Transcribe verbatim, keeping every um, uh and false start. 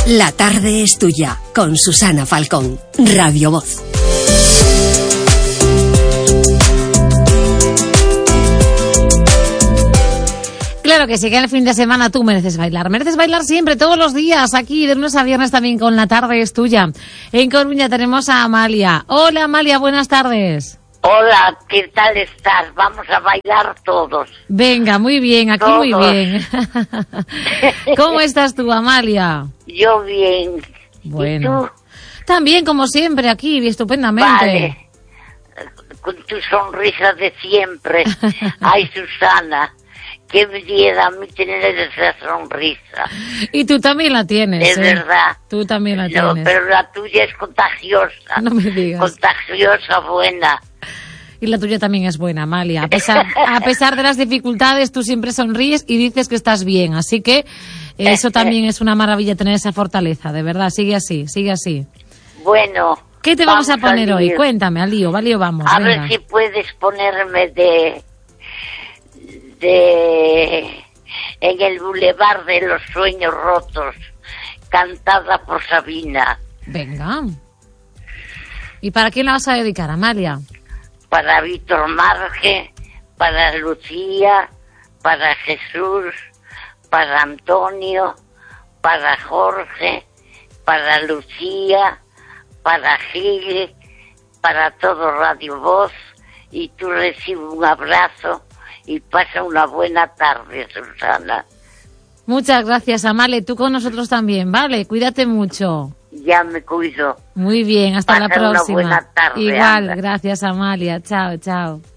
La tarde es tuya, con Susana Falcón, Radio Voz. Claro que sí, que en el fin de semana tú mereces bailar. Mereces bailar siempre, todos los días, aquí de lunes a viernes también con La tarde es tuya. En Coruña tenemos a Amalia. Hola Amalia, buenas tardes. Hola, ¿qué tal estás? Vamos a bailar todos. Venga, muy bien, aquí todos. Muy bien. ¿Cómo estás tú, Amalia? Yo bien. Bueno. ¿Y tú? También, como siempre, aquí, estupendamente. Vale. Con tu sonrisa de siempre. Ay, Susana, qué belleza a mí tener esa sonrisa. Y tú también la tienes. Es ¿eh? verdad. Tú también la no, tienes. Pero la tuya es contagiosa. No me digas. Contagiosa, buena. Y la tuya también es buena, Amalia. A pesar, a pesar de las dificultades, tú siempre sonríes y dices que estás bien. Así que eso también es una maravilla, tener esa fortaleza, de verdad. Sigue así, sigue así. Bueno. ¿Qué te vamos, vamos a poner a hoy? Cuéntame, al lío, al lío vamos. A venga. ver si puedes ponerme de... de... en el Boulevard de los Sueños Rotos, cantada por Sabina. Venga. ¿Y para quién la vas a dedicar, Amalia? Para Víctor Marge, para Lucía, para Jesús, para Antonio, para Jorge, para Lucía, para Gil, para todo Radio Voz, y tú recibes un abrazo y pasa una buena tarde, Susana. Muchas gracias, Amalia, tú con nosotros también, ¿vale? Cuídate mucho. Ya me cuido. Muy bien, hasta Pasa la próxima. Una buena tarde. Igual, anda. Gracias, Amalia. Chao, chao.